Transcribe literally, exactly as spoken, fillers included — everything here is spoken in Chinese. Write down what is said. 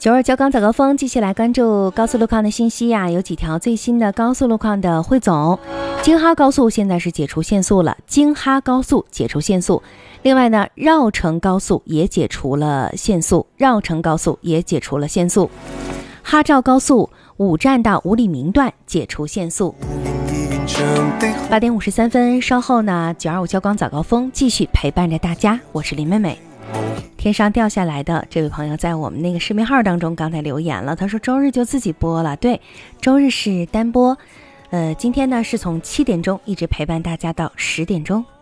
九二交刚早高峰，继续来关注高速路况的信息呀、啊，有几条最新的高速路况的汇总。京哈高速现在是解除限速了，京哈高速解除限速。另外呢，绕城高速也解除了限速，绕城高速也解除了限速。哈赵高速五站到五里明段解除限速。八点五十三分，稍后呢，九二五交光早高峰继续陪伴着大家，我是林妹妹。天上掉下来的这位朋友在我们那个视频号当中刚才留言了，他说周日就自己播了，对，周日是单播，呃，今天呢是从七点钟一直陪伴大家到十点钟。